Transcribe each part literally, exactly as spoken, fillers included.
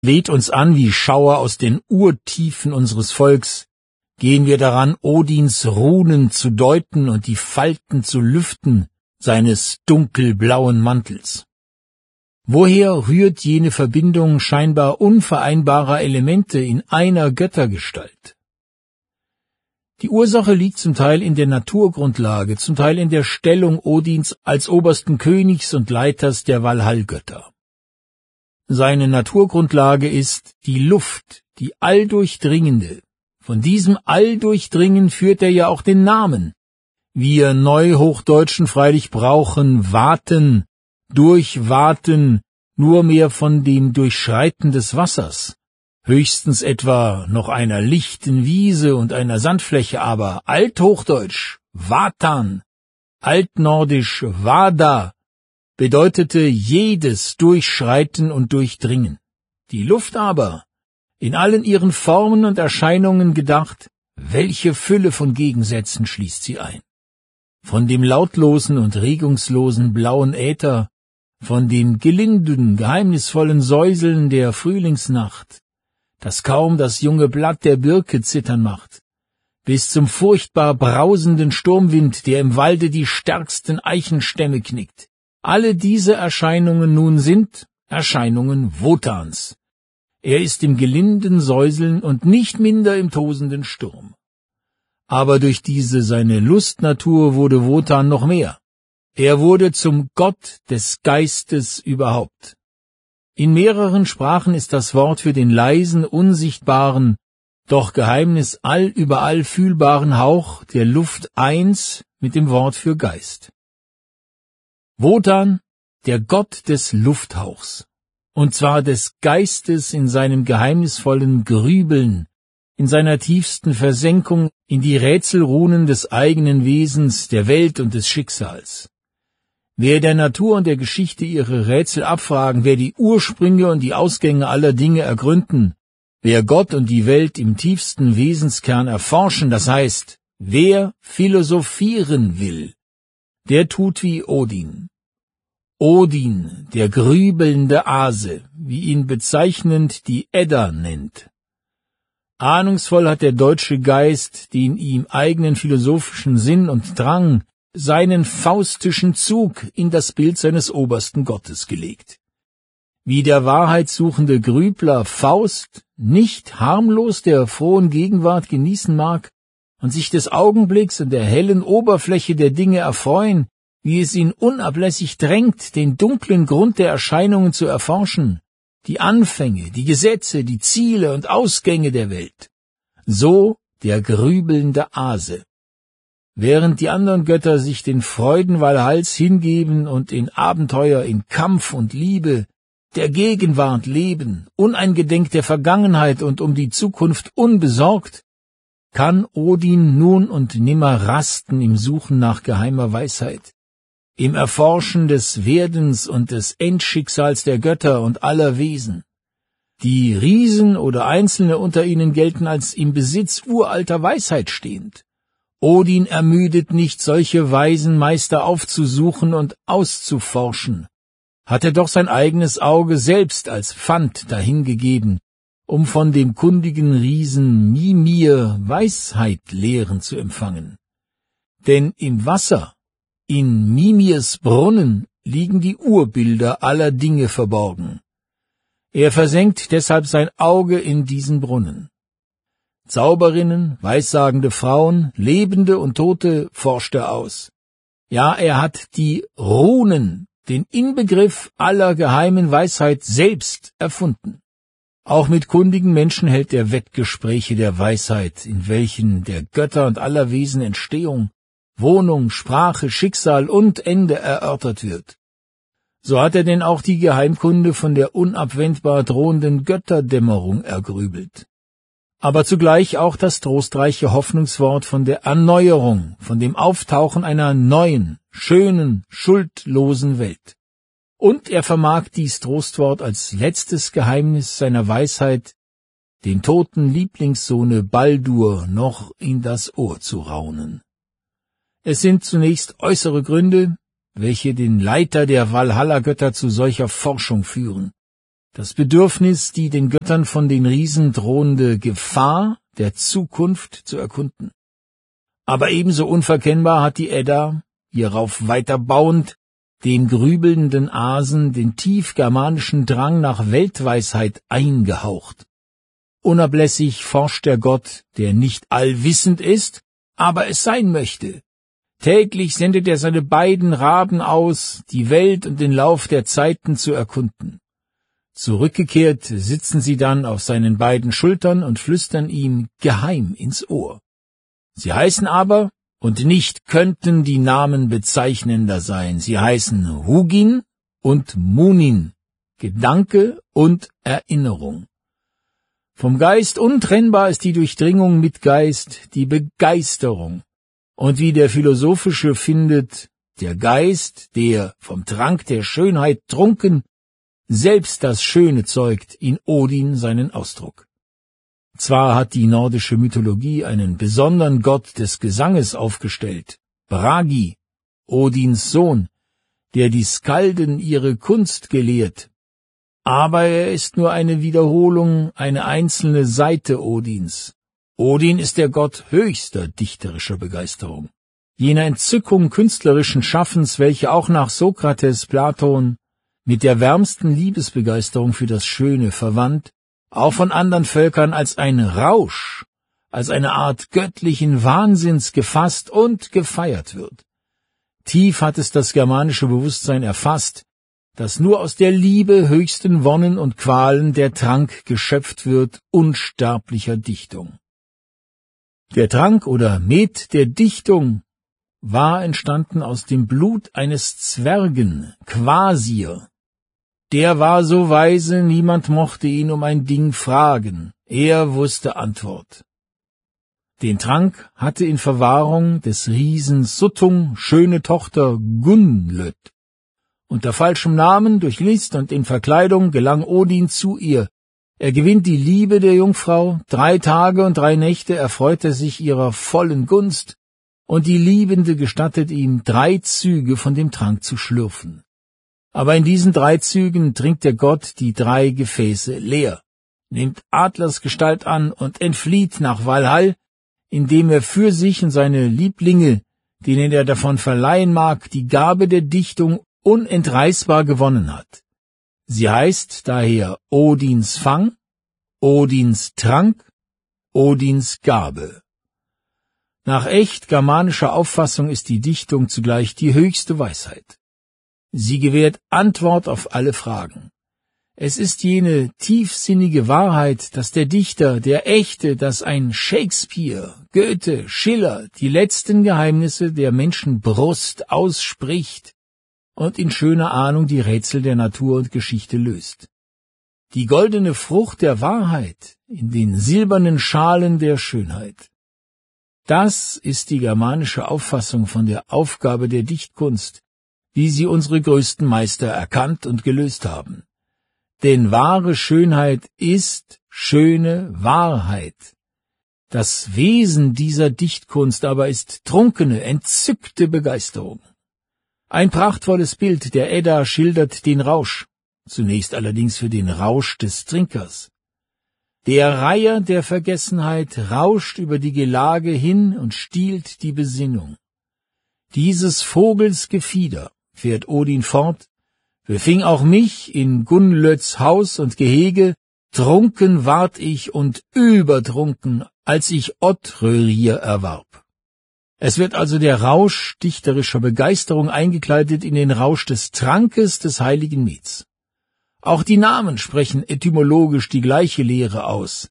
weht uns an wie Schauer aus den Urtiefen unseres Volks, gehen wir daran, Odins Runen zu deuten und die Falten zu lüften seines dunkelblauen Mantels. Woher rührt jene Verbindung scheinbar unvereinbarer Elemente in einer Göttergestalt? Die Ursache liegt zum Teil in der Naturgrundlage, zum Teil in der Stellung Odins als obersten Königs und Leiters der Valhall-Götter. Seine Naturgrundlage ist die Luft, die alldurchdringende. Von diesem Alldurchdringen führt er ja auch den Namen. Wir Neuhochdeutschen freilich brauchen Waten, Durchwaten, nur mehr von dem Durchschreiten des Wassers. Höchstens etwa noch einer lichten Wiese und einer Sandfläche, aber althochdeutsch, Vatan, altnordisch, Vada, bedeutete jedes Durchschreiten und Durchdringen. Die Luft aber, in allen ihren Formen und Erscheinungen gedacht, welche Fülle von Gegensätzen schließt sie ein. Von dem lautlosen und regungslosen blauen Äther, von dem gelinden, geheimnisvollen Säuseln der Frühlingsnacht, das kaum das junge Blatt der Birke zittern macht, bis zum furchtbar brausenden Sturmwind, der im Walde die stärksten Eichenstämme knickt. Alle diese Erscheinungen nun sind Erscheinungen Wotans. Er ist im gelinden Säuseln und nicht minder im tosenden Sturm. Aber durch diese seine Lustnatur wurde Wotan noch mehr. Er wurde zum Gott des Geistes überhaupt. In mehreren Sprachen ist das Wort für den leisen, unsichtbaren, doch Geheimnis allüberall fühlbaren Hauch der Luft eins mit dem Wort für Geist. Wotan, der Gott des Lufthauchs, und zwar des Geistes in seinem geheimnisvollen Grübeln, in seiner tiefsten Versenkung in die Rätselrunen des eigenen Wesens, der Welt und des Schicksals. Wer der Natur und der Geschichte ihre Rätsel abfragen, wer die Ursprünge und die Ausgänge aller Dinge ergründen, wer Gott und die Welt im tiefsten Wesenskern erforschen, das heißt, wer philosophieren will, der tut wie Odin. Odin, der grübelnde Ase, wie ihn bezeichnend die Edda nennt. Ahnungsvoll hat der deutsche Geist den ihm eigenen philosophischen Sinn und Drang, seinen faustischen Zug in das Bild seines obersten Gottes gelegt. Wie der wahrheitssuchende Grübler Faust nicht harmlos der frohen Gegenwart genießen mag und sich des Augenblicks und der hellen Oberfläche der Dinge erfreuen, wie es ihn unablässig drängt, den dunklen Grund der Erscheinungen zu erforschen, die Anfänge, die Gesetze, die Ziele und Ausgänge der Welt. So der grübelnde Ase. Während die anderen Götter sich den Freuden Valhalls hingeben und in Abenteuer, in Kampf und Liebe, der Gegenwart leben, uneingedenk der Vergangenheit und um die Zukunft unbesorgt, kann Odin nun und nimmer rasten im Suchen nach geheimer Weisheit, im Erforschen des Werdens und des Endschicksals der Götter und aller Wesen. Die Riesen oder Einzelne unter ihnen gelten als im Besitz uralter Weisheit stehend. Odin ermüdet nicht, solche weisen Meister aufzusuchen und auszuforschen, hat er doch sein eigenes Auge selbst als Pfand dahingegeben, um von dem kundigen Riesen Mimir Weisheitlehren zu empfangen. Denn im Wasser, in Mimirs Brunnen, liegen die Urbilder aller Dinge verborgen. Er versenkt deshalb sein Auge in diesen Brunnen. Zauberinnen, weissagende Frauen, Lebende und Tote forscht er aus. Ja, er hat die Runen, den Inbegriff aller geheimen Weisheit, selbst erfunden. Auch mit kundigen Menschen hält er Wettgespräche der Weisheit, in welchen der Götter und aller Wesen Entstehung, Wohnung, Sprache, Schicksal und Ende erörtert wird. So hat er denn auch die Geheimkunde von der unabwendbar drohenden Götterdämmerung ergrübelt. Aber zugleich auch das trostreiche Hoffnungswort von der Erneuerung, von dem Auftauchen einer neuen, schönen, schuldlosen Welt. Und er vermag dies Trostwort als letztes Geheimnis seiner Weisheit, dem toten Lieblingssohne Baldur noch in das Ohr zu raunen. Es sind zunächst äußere Gründe, welche den Leiter der Valhalla-Götter zu solcher Forschung führen. das Bedürfnis, die den Göttern von den Riesen drohende Gefahr der Zukunft zu erkunden. Aber ebenso unverkennbar hat die Edda, hierauf weiter bauend, dem grübelnden Asen den tiefgermanischen Drang nach Weltweisheit eingehaucht. Unablässig forscht der Gott, der nicht allwissend ist, aber es sein möchte. Täglich sendet er seine beiden Raben aus, die Welt und den Lauf der Zeiten zu erkunden. Zurückgekehrt sitzen sie dann auf seinen beiden Schultern und flüstern ihm geheim ins Ohr. Sie heißen aber, und nicht könnten die Namen bezeichnender sein, sie heißen Hugin und Munin, Gedanke und Erinnerung. Vom Geist untrennbar ist die Durchdringung mit Geist, die Begeisterung. Und wie der Philosophische findet, der Geist, der vom Trank der Schönheit trunken, selbst das Schöne zeugt, in Odin seinen Ausdruck. Zwar hat die nordische Mythologie einen besonderen Gott des Gesanges aufgestellt, Bragi, Odins Sohn, der die Skalden ihre Kunst gelehrt, aber er ist nur eine Wiederholung, eine einzelne Seite Odins. Odin ist der Gott höchster dichterischer Begeisterung, jener Entzückung künstlerischen Schaffens, welche auch nach Sokrates, Platon, mit der wärmsten Liebesbegeisterung für das Schöne verwandt, auch von anderen Völkern als ein Rausch, als eine Art göttlichen Wahnsinns gefasst und gefeiert wird. Tief hat es das germanische Bewusstsein erfasst, dass nur aus der Liebe höchsten Wonnen und Qualen der Trank geschöpft wird unsterblicher Dichtung. Der Trank oder Met der Dichtung war entstanden aus dem Blut eines Zwergen, Quasir. Der war so weise, niemand mochte ihn um ein Ding fragen. Er wusste Antwort. Den Trank hatte in Verwahrung des Riesen Suttung schöne Tochter Gunnlöd. Unter falschem Namen, durch List und in Verkleidung gelang Odin zu ihr. Er gewinnt die Liebe der Jungfrau, drei Tage und drei Nächte erfreut er sich ihrer vollen Gunst, und die Liebende gestattet ihm, drei Züge von dem Trank zu schlürfen. Aber in diesen drei Zügen trinkt der Gott die drei Gefäße leer, nimmt Adlersgestalt an und entflieht nach Valhall, indem er für sich und seine Lieblinge, denen er davon verleihen mag, die Gabe der Dichtung unentreißbar gewonnen hat. Sie heißt daher Odins Fang, Odins Trank, Odins Gabe. Nach echt germanischer Auffassung ist die Dichtung zugleich die höchste Weisheit. Sie gewährt Antwort auf alle Fragen. Es ist jene tiefsinnige Wahrheit, dass der Dichter, der Echte, dass ein Shakespeare, Goethe, Schiller die letzten Geheimnisse der Menschenbrust ausspricht und in schöner Ahnung die Rätsel der Natur und Geschichte löst. Die goldene Frucht der Wahrheit in den silbernen Schalen der Schönheit. Das ist die germanische Auffassung von der Aufgabe der Dichtkunst, wie sie unsere größten Meister erkannt und gelöst haben. Denn wahre Schönheit ist schöne Wahrheit. Das Wesen dieser Dichtkunst aber ist trunkene, entzückte Begeisterung. Ein prachtvolles Bild der Edda schildert den Rausch, zunächst allerdings für den Rausch des Trinkers. Der Reiher der Vergessenheit rauscht über die Gelage hin und stiehlt die Besinnung. Dieses Vogels Gefieder, fährt Odin fort, befing auch mich in Gunnlöds Haus und Gehege, trunken ward ich und übertrunken, als ich Ottrörir erwarb. Es wird also der Rausch dichterischer Begeisterung eingekleidet in den Rausch des Trankes des heiligen Mets. Auch die Namen sprechen etymologisch die gleiche Lehre aus.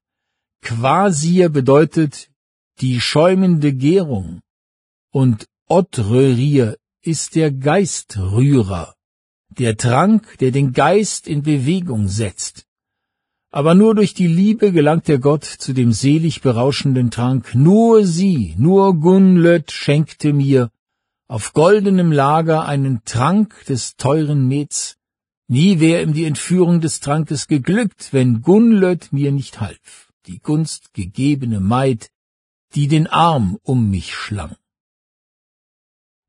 Quasir bedeutet die schäumende Gärung und Ottrörir ist der Geistrührer, der Trank, der den Geist in Bewegung setzt. Aber nur durch die Liebe gelangt der Gott zu dem selig berauschenden Trank. Nur sie, nur Gunnlöd schenkte mir auf goldenem Lager einen Trank des teuren Mets. Nie wär ihm die Entführung des Trankes geglückt, wenn Gunnlöd mir nicht half, die Gunst gegebene Maid, die den Arm um mich schlang.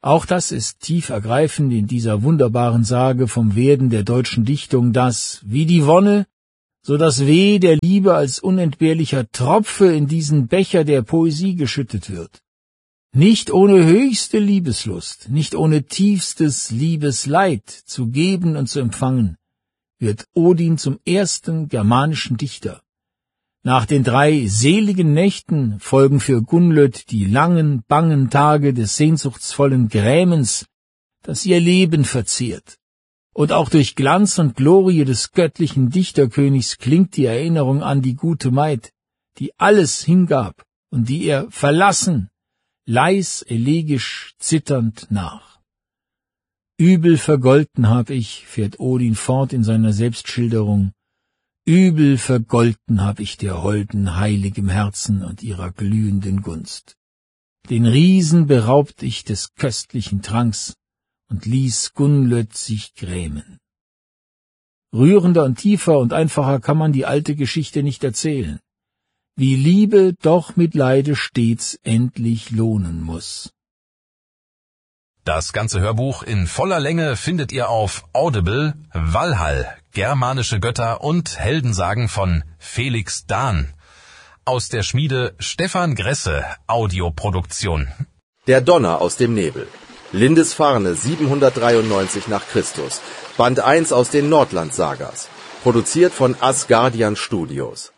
Auch das ist tief ergreifend in dieser wunderbaren Sage vom Werden der deutschen Dichtung, dass, wie die Wonne, so das Weh der Liebe als unentbehrlicher Tropfe in diesen Becher der Poesie geschüttet wird. Nicht ohne höchste Liebeslust, nicht ohne tiefstes Liebesleid zu geben und zu empfangen, wird Odin zum ersten germanischen Dichter. Nach den drei seligen Nächten folgen für Gunnlöd die langen, bangen Tage des sehnsuchtsvollen Grämens, das ihr Leben verzehrt. Und auch durch Glanz und Glorie des göttlichen Dichterkönigs klingt die Erinnerung an die gute Maid, die alles hingab und die er verlassen, leis, elegisch, zitternd nach. Übel vergolten hab ich, fährt Odin fort in seiner Selbstschilderung, übel vergolten hab ich der Holden heiligem Herzen und ihrer glühenden Gunst. Den Riesen beraubt ich des köstlichen Tranks und ließ Gunnlöd sich grämen. Rührender und tiefer und einfacher kann man die alte Geschichte nicht erzählen. Wie Liebe doch mit Leide stets endlich lohnen muss. Das ganze Hörbuch in voller Länge findet ihr auf Audible, Valhall, germanische Götter und Heldensagen von Felix Dahn. Aus der Schmiede Stefan Gresse, Audioproduktion. Der Donner aus dem Nebel. Lindisfarne siebenhundertdreiundneunzig nach Christus. Band eins aus den Nordland-Sagas. Produziert von Asgardian Studios.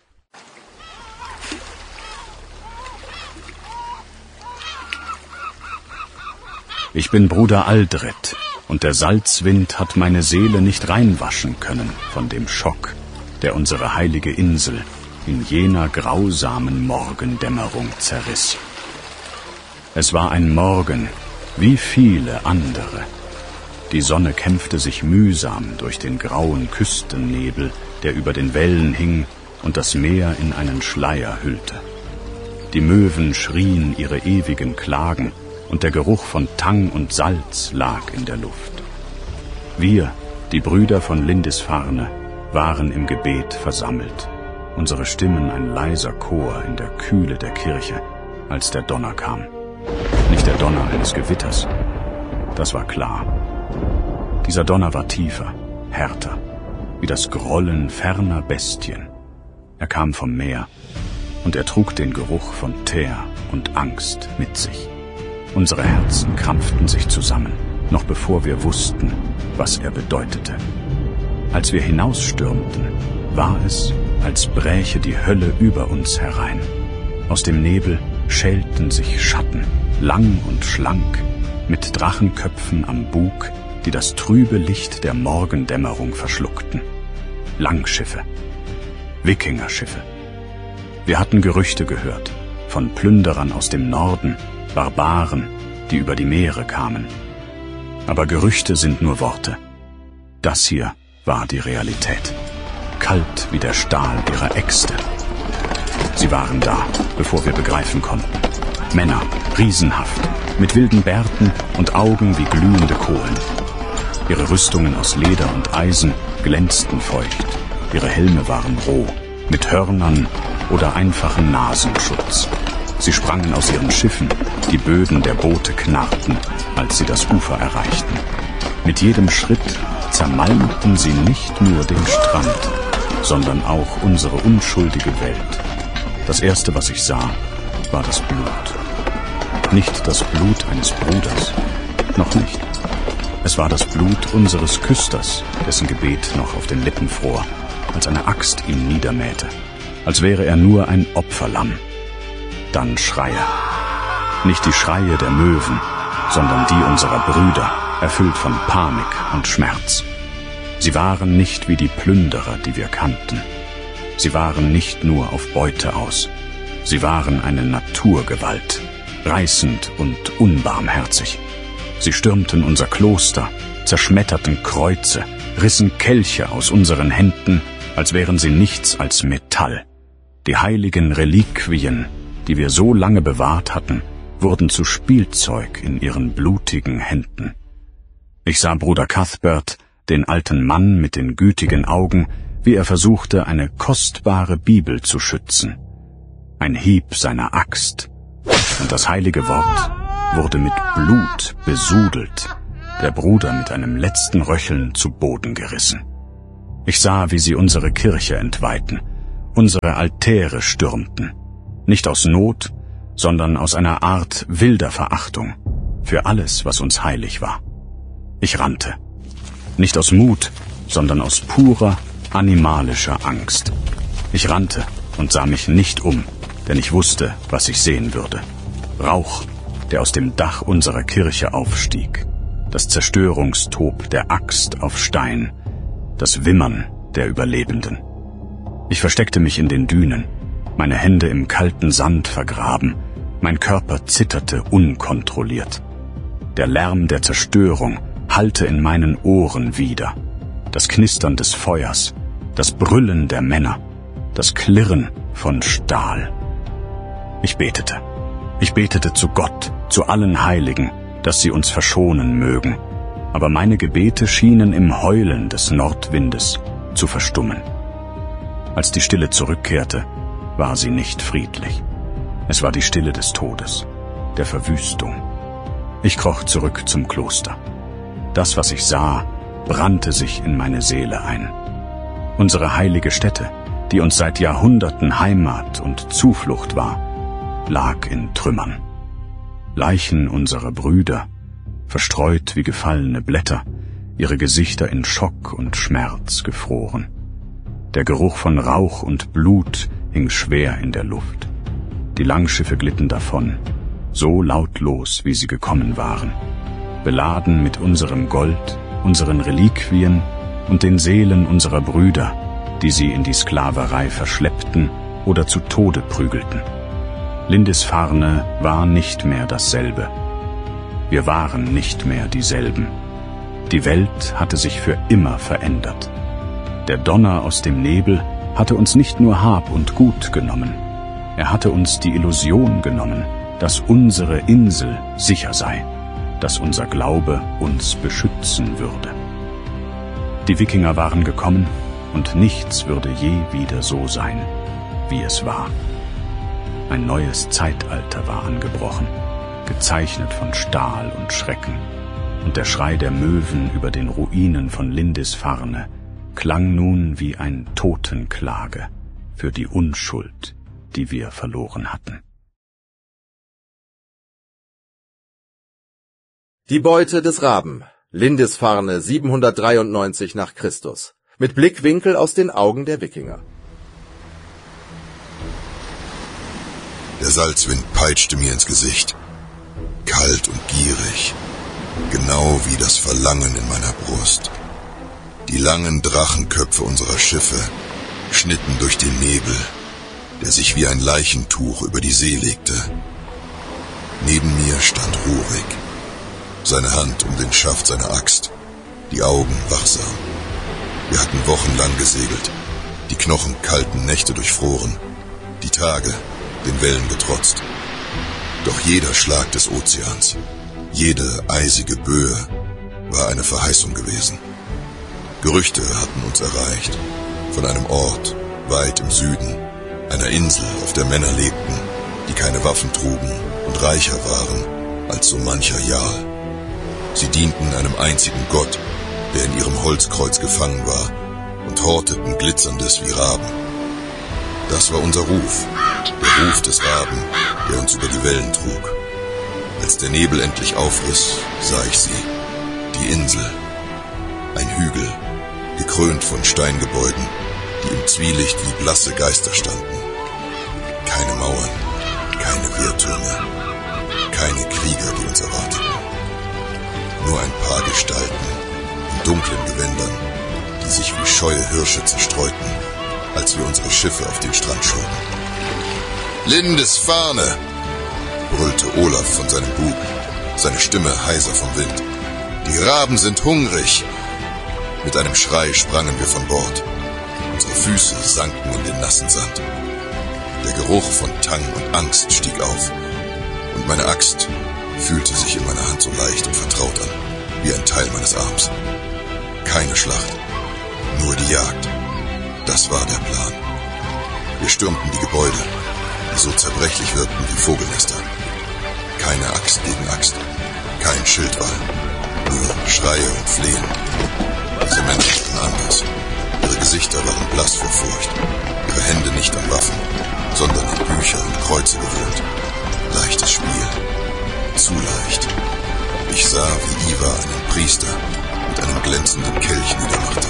Ich bin Bruder Aldred, und der Salzwind hat meine Seele nicht reinwaschen können von dem Schock, der unsere heilige Insel in jener grausamen Morgendämmerung zerriss. Es war ein Morgen, wie viele andere. Die Sonne kämpfte sich mühsam durch den grauen Küstennebel, der über den Wellen hing und das Meer in einen Schleier hüllte. Die Möwen schrien ihre ewigen Klagen, und der Geruch von Tang und Salz lag in der Luft. Wir, die Brüder von Lindisfarne, waren im Gebet versammelt, unsere Stimmen ein leiser Chor in der Kühle der Kirche, als der Donner kam. Nicht der Donner eines Gewitters, das war klar. Dieser Donner war tiefer, härter, wie das Grollen ferner Bestien. Er kam vom Meer, und er trug den Geruch von Teer und Angst mit sich. Unsere Herzen krampften sich zusammen, noch bevor wir wussten, was er bedeutete. Als wir hinausstürmten, war es, als bräche die Hölle über uns herein. Aus dem Nebel schälten sich Schatten, lang und schlank, mit Drachenköpfen am Bug, die das trübe Licht der Morgendämmerung verschluckten. Langschiffe, Wikingerschiffe. Wir hatten Gerüchte gehört, von Plünderern aus dem Norden, Barbaren, die über die Meere kamen. Aber Gerüchte sind nur Worte. Das hier war die Realität. Kalt wie der Stahl ihrer Äxte. Sie waren da, bevor wir begreifen konnten. Männer, riesenhaft, mit wilden Bärten und Augen wie glühende Kohlen. Ihre Rüstungen aus Leder und Eisen glänzten feucht. Ihre Helme waren roh, mit Hörnern oder einfachen Nasenschutz. Sie sprangen aus ihren Schiffen, die Böden der Boote knarrten, als sie das Ufer erreichten. Mit jedem Schritt zermalmten sie nicht nur den Strand, sondern auch unsere unschuldige Welt. Das Erste, was ich sah, war das Blut. Nicht das Blut eines Bruders, noch nicht. Es war das Blut unseres Küsters, dessen Gebet noch auf den Lippen fror, als eine Axt ihn niedermähte, als wäre er nur ein Opferlamm. Dann Schreie. Nicht die Schreie der Möwen, sondern die unserer Brüder, erfüllt von Panik und Schmerz. Sie waren nicht wie die Plünderer, die wir kannten. Sie waren nicht nur auf Beute aus. Sie waren eine Naturgewalt, reißend und unbarmherzig. Sie stürmten unser Kloster, zerschmetterten Kreuze, rissen Kelche aus unseren Händen, als wären sie nichts als Metall. Die heiligen Reliquien, die wir so lange bewahrt hatten, wurden zu Spielzeug in ihren blutigen Händen. Ich sah Bruder Cuthbert, den alten Mann mit den gütigen Augen, wie er versuchte, eine kostbare Bibel zu schützen. Ein Hieb seiner Axt, und das heilige Wort wurde mit Blut besudelt, der Bruder mit einem letzten Röcheln zu Boden gerissen. Ich sah, wie sie unsere Kirche entweihten, unsere Altäre stürmten, nicht aus Not, sondern aus einer Art wilder Verachtung für alles, was uns heilig war. Ich rannte, nicht aus Mut, sondern aus purer, animalischer Angst. Ich rannte und sah mich nicht um, denn ich wusste, was ich sehen würde. Rauch, der aus dem Dach unserer Kirche aufstieg, das Zerstörungstob der Axt auf Stein, das Wimmern der Überlebenden. Ich versteckte mich in den Dünen, meine Hände im kalten Sand vergraben, mein Körper zitterte unkontrolliert. Der Lärm der Zerstörung hallte in meinen Ohren wider, das Knistern des Feuers, das Brüllen der Männer, das Klirren von Stahl. Ich betete. Ich betete zu Gott, zu allen Heiligen, dass sie uns verschonen mögen, aber meine Gebete schienen im Heulen des Nordwindes zu verstummen. Als die Stille zurückkehrte, war sie nicht friedlich. Es war die Stille des Todes, der Verwüstung. Ich kroch zurück zum Kloster. Das, was ich sah, brannte sich in meine Seele ein. Unsere heilige Stätte, die uns seit Jahrhunderten Heimat und Zuflucht war, lag in Trümmern. Leichen unserer Brüder, verstreut wie gefallene Blätter, ihre Gesichter in Schock und Schmerz gefroren. Der Geruch von Rauch und Blut hing schwer in der Luft. Die Langschiffe glitten davon, so lautlos, wie sie gekommen waren, beladen mit unserem Gold, unseren Reliquien und den Seelen unserer Brüder, die sie in die Sklaverei verschleppten oder zu Tode prügelten. Lindisfarne war nicht mehr dasselbe. Wir waren nicht mehr dieselben. Die Welt hatte sich für immer verändert. Der Donner aus dem Nebel hatte uns nicht nur Hab und Gut genommen, er hatte uns die Illusion genommen, dass unsere Insel sicher sei, dass unser Glaube uns beschützen würde. Die Wikinger waren gekommen, und nichts würde je wieder so sein, wie es war. Ein neues Zeitalter war angebrochen, gezeichnet von Stahl und Schrecken, und der Schrei der Möwen über den Ruinen von Lindisfarne klang nun wie ein Totenklage für die Unschuld, die wir verloren hatten. Die Beute des Raben, Lindisfarne siebenhundertdreiundneunzig nach Christus, mit Blickwinkel aus den Augen der Wikinger. Der Salzwind peitschte mir ins Gesicht, kalt und gierig, genau wie das Verlangen in meiner Brust. Die langen Drachenköpfe unserer Schiffe schnitten durch den Nebel, der sich wie ein Leichentuch über die See legte. Neben mir stand Rurik, seine Hand um den Schaft seiner Axt, die Augen wachsam. Wir hatten wochenlang gesegelt, die knochenkalten Nächte durchfroren, die Tage den Wellen getrotzt. Doch jeder Schlag des Ozeans, jede eisige Böe war eine Verheißung gewesen. Gerüchte hatten uns erreicht, von einem Ort weit im Süden, einer Insel, auf der Männer lebten, die keine Waffen trugen und reicher waren als so mancher Jarl. Sie dienten einem einzigen Gott, der in ihrem Holzkreuz gefangen war, und horteten Glitzerndes wie Raben. Das war unser Ruf, der Ruf des Raben, der uns über die Wellen trug. Als der Nebel endlich aufriss, sah ich sie, die Insel, ein Hügel, gekrönt von Steingebäuden, die im Zwielicht wie blasse Geister standen. Keine Mauern, keine Wehrtürme, keine Krieger, die uns erwarteten. Nur ein paar Gestalten in dunklen Gewändern, die sich wie scheue Hirsche zerstreuten, als wir unsere Schiffe auf den Strand schoben. »Lindisfarne«, brüllte Olaf von seinem Bug, seine Stimme heiser vom Wind. »Die Raben sind hungrig!« Mit einem Schrei sprangen wir von Bord. Unsere Füße sanken in den nassen Sand. Der Geruch von Tang und Angst stieg auf, und meine Axt fühlte sich in meiner Hand so leicht und vertraut an, wie ein Teil meines Arms. Keine Schlacht, nur die Jagd. Das war der Plan. Wir stürmten die Gebäude, die so zerbrechlich wirkten wie Vogelnester. keine Axt gegen Axt, kein Schildwall, nur Schreie und Flehen. Diese Männer waren anders. Ihre Gesichter waren blass vor Furcht, ihre Hände nicht an Waffen, sondern an Bücher und Kreuze gewohnt. Leichtes Spiel, zu leicht. Ich sah, wie Iva einen Priester mit einem glänzenden Kelch niedermachte.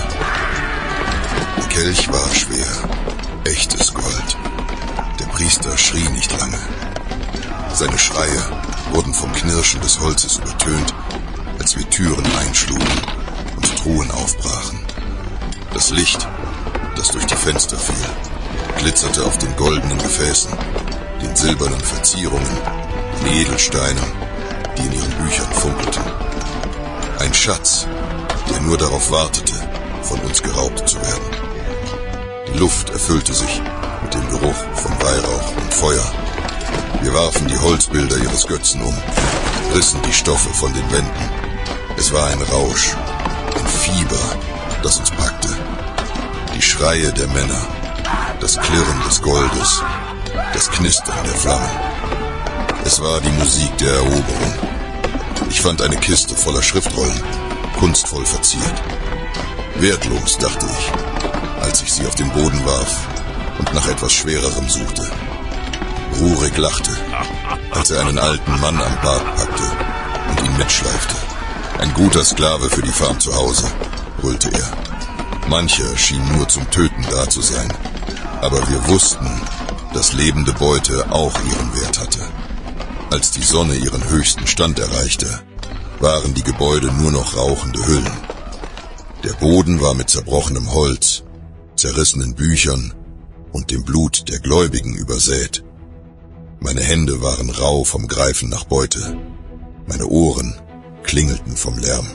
Der Kelch war schwer, echtes Gold. Der Priester schrie nicht lange. Seine Schreie wurden vom Knirschen des Holzes übertönt, als wir Türen einschlugen und Truhen aufbrachen. Das Licht, das durch die Fenster fiel, glitzerte auf den goldenen Gefäßen, den silbernen Verzierungen, den Edelsteinen, die in ihren Büchern funkelten. Ein Schatz, der nur darauf wartete, von uns geraubt zu werden. Die Luft erfüllte sich mit dem Geruch von Weihrauch und Feuer. Wir warfen die Holzbilder ihres Götzen um, rissen die Stoffe von den Wänden. Es war ein Rausch, ein Fieber, das uns packte. Die Schreie der Männer, das Klirren des Goldes, das Knistern der Flammen. Es war die Musik der Eroberung. Ich fand eine Kiste voller Schriftrollen, kunstvoll verziert. Wertlos, dachte ich, als ich sie auf den Boden warf und nach etwas Schwererem suchte. Rurik lachte, als er einen alten Mann am Bart packte und ihn mitschleifte. Ein guter Sklave für die Farm zu Hause, brüllte er. Mancher schien nur zum Töten da zu sein, aber wir wussten, dass lebende Beute auch ihren Wert hatte. Als die Sonne ihren höchsten Stand erreichte, waren die Gebäude nur noch rauchende Hüllen. Der Boden war mit zerbrochenem Holz, zerrissenen Büchern und dem Blut der Gläubigen übersät. Meine Hände waren rau vom Greifen nach Beute. Meine Ohren klingelten vom Lärm.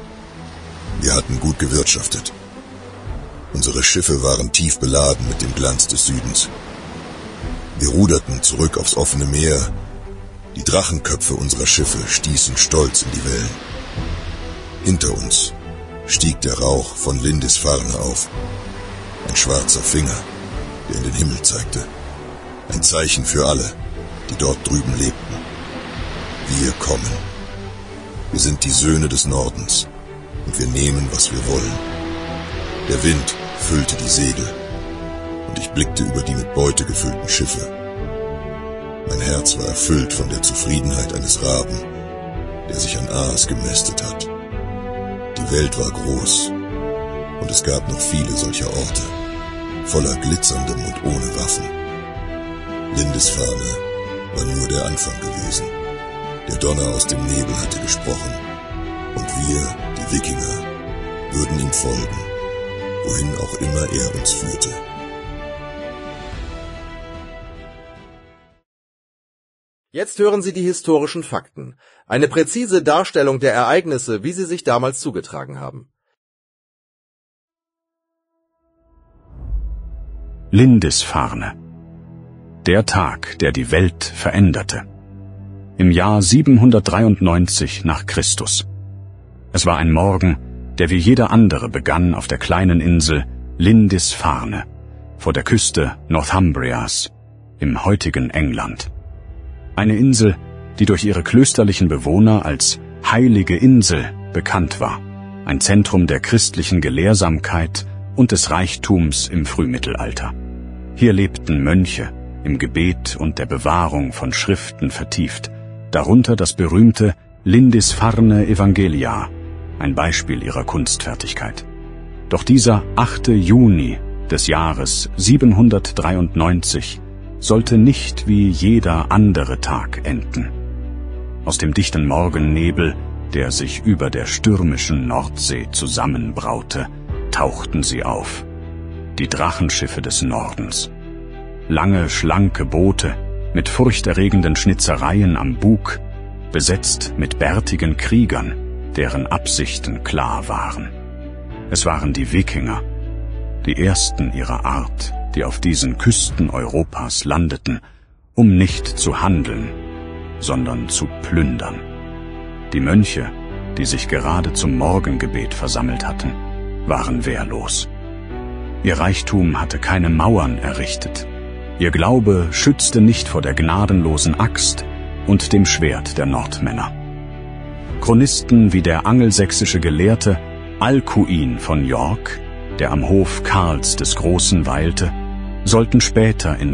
Wir hatten gut gewirtschaftet. Unsere Schiffe waren tief beladen mit dem Glanz des Südens. Wir ruderten zurück aufs offene Meer. Die Drachenköpfe unserer Schiffe stießen stolz in die Wellen. Hinter uns stieg der Rauch von Lindisfarne auf. Ein schwarzer Finger, der in den Himmel zeigte. Ein Zeichen für alle, die dort drüben lebten. Wir kommen. Wir sind die Söhne des Nordens und wir nehmen, was wir wollen. Der Wind füllte die Segel und ich blickte über die mit Beute gefüllten Schiffe. Mein Herz war erfüllt von der Zufriedenheit eines Raben, der sich an Aas gemästet hat. Die Welt war groß und es gab noch viele solcher Orte, voller glitzerndem und ohne Waffen. Lindisfarne war nur der Anfang gewesen. Der Donner aus dem Nebel hatte gesprochen und wir, die Wikinger, würden ihm folgen, wohin auch immer er uns führte. Jetzt hören Sie die historischen Fakten. Eine präzise Darstellung der Ereignisse, wie sie sich damals zugetragen haben. Lindisfarne. Der Tag, der die Welt veränderte. Im Jahr siebenhundertdreiundneunzig nach Christus. Es war ein Morgen, der wie jeder andere begann auf der kleinen Insel Lindisfarne, vor der Küste Northumbrias, im heutigen England. Eine Insel, die durch ihre klösterlichen Bewohner als Heilige Insel bekannt war, ein Zentrum der christlichen Gelehrsamkeit und des Reichtums im Frühmittelalter. Hier lebten Mönche, im Gebet und der Bewahrung von Schriften vertieft, darunter das berühmte Lindisfarne Evangelia, ein Beispiel ihrer Kunstfertigkeit. Doch dieser achte Juni des Jahres siebenhundertdreiundneunzig sollte nicht wie jeder andere Tag enden. Aus dem dichten Morgennebel, der sich über der stürmischen Nordsee zusammenbraute, tauchten sie auf. Die Drachenschiffe des Nordens. Lange, schlanke Boote mit furchterregenden Schnitzereien am Bug, besetzt mit bärtigen Kriegern, deren Absichten klar waren. Es waren die Wikinger, die ersten ihrer Art, die auf diesen Küsten Europas landeten, um nicht zu handeln, sondern zu plündern. Die Mönche, die sich gerade zum Morgengebet versammelt hatten, waren wehrlos. Ihr Reichtum hatte keine Mauern errichtet. Ihr Glaube schützte nicht vor der gnadenlosen Axt, und dem Schwert der Nordmänner. Chronisten wie der angelsächsische Gelehrte Alcuin von York, der am Hof Karls des Großen weilte, sollten später in